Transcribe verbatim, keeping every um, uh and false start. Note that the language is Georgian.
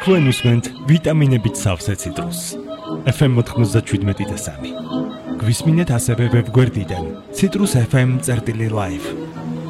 თქვენ უსმენთ ვიტამინებით სავსე ციტრუსს. ეფ ემ ოთხმოცდაშვიდმეტი და სამი. გვისმინეთ ასევე ვებგვერდიდან citrus f m წერტილი live.